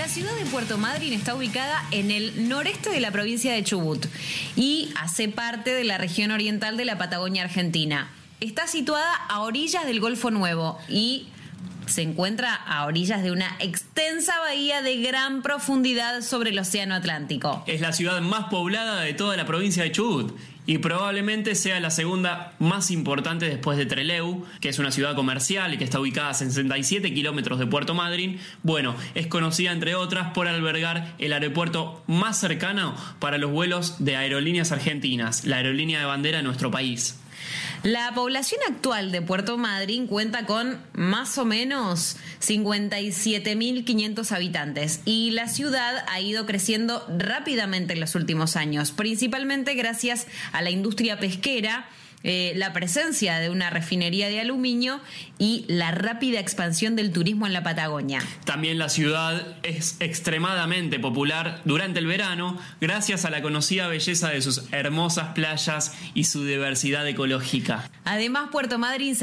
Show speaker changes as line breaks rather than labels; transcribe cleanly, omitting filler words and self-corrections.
La ciudad de Puerto Madryn está ubicada en el noreste de la provincia de Chubut y hace parte de la región oriental de la Patagonia Argentina. Está situada a orillas del Golfo Nuevo y se encuentra a orillas de una extensa bahía de gran profundidad sobre el Océano Atlántico.
Es la ciudad más poblada de toda la provincia de Chubut y probablemente sea la segunda más importante después de Trelew, que es una ciudad comercial y que está ubicada a 67 kilómetros de Puerto Madryn. Bueno, es conocida entre otras por albergar el aeropuerto más cercano para los vuelos de Aerolíneas Argentinas, la aerolínea de bandera de nuestro país.
La población actual de Puerto Madryn cuenta con más o menos 57.500 habitantes y la ciudad ha ido creciendo rápidamente en los últimos años, principalmente gracias a la industria pesquera, la presencia de una refinería de aluminio y la rápida expansión del turismo en la Patagonia.
También la ciudad es extremadamente popular durante el verano gracias a la conocida belleza de sus hermosas playas y su diversidad ecológica.
Además, Puerto Madryn se